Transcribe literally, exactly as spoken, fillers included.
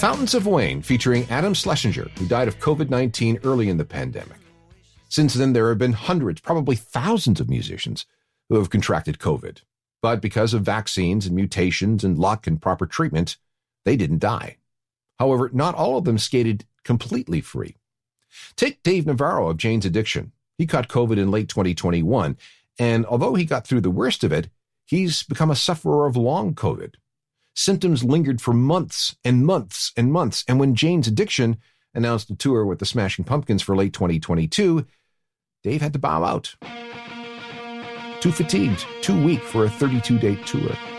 Fountains of Wayne, featuring Adam Schlesinger, who died of covid nineteen early in the pandemic. Since then, there have been hundreds, probably thousands of musicians who have contracted COVID. But because of vaccines and mutations and luck and proper treatment, they didn't die. However, not all of them skated completely free. Take Dave Navarro of Jane's Addiction. He caught COVID in late twenty twenty-one, and although he got through the worst of it, he's become a sufferer of long COVID. Symptoms lingered for months and months and months, and when Jane's Addiction announced a tour with the Smashing Pumpkins for late twenty twenty-two, Dave had to bow out. Too fatigued, too weak for a thirty-two day tour.